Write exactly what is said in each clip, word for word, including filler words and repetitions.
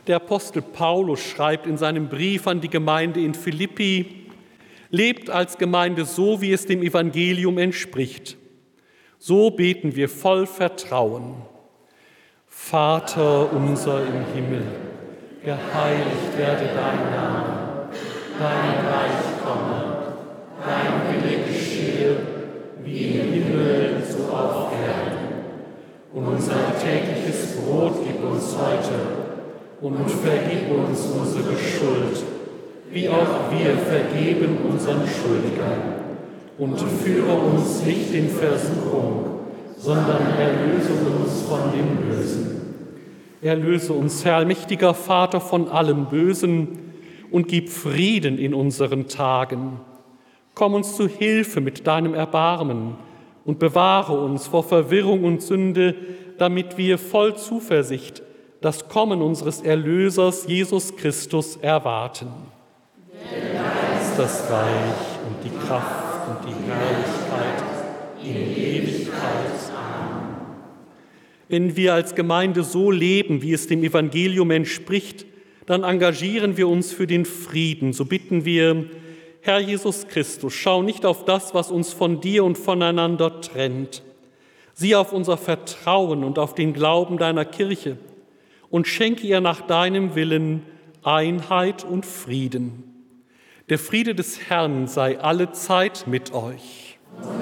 Der Apostel Paulus schreibt in seinem Brief an die Gemeinde in Philippi: Lebt als Gemeinde so, wie es dem Evangelium entspricht. So beten wir voll Vertrauen. Vater unser im Himmel, geheiligt werde dein Name, dein Reich komme, dein Wille geschehe, wie im Himmel, so auf Erden. Und unser tägliches Brot gib uns heute und vergib uns unsere Schuld, wie auch wir vergeben unseren Schuldigern. Und führe uns nicht in Versuchung, sondern erlöse uns von dem Bösen. Erlöse uns, Herr, mächtiger Vater, von allem Bösen und gib Frieden in unseren Tagen. Komm uns zu Hilfe mit deinem Erbarmen und bewahre uns vor Verwirrung und Sünde, damit wir voll Zuversicht das Kommen unseres Erlösers Jesus Christus erwarten. Denn dein ist das Reich und die Kraft und die Herrlichkeit in Ewigkeit. Amen. Wenn wir als Gemeinde so leben, wie es dem Evangelium entspricht, dann engagieren wir uns für den Frieden. So bitten wir: Herr Jesus Christus, schau nicht auf das, was uns von dir und voneinander trennt. Sieh auf unser Vertrauen und auf den Glauben deiner Kirche und schenke ihr nach deinem Willen Einheit und Frieden. Der Friede des Herrn sei allezeit mit euch.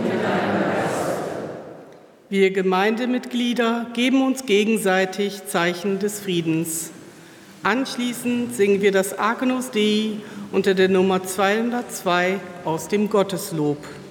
Wir Gemeindemitglieder geben uns gegenseitig Zeichen des Friedens. Anschließend singen wir das Agnus Dei unter der Nummer zweihundertzwei aus dem Gotteslob.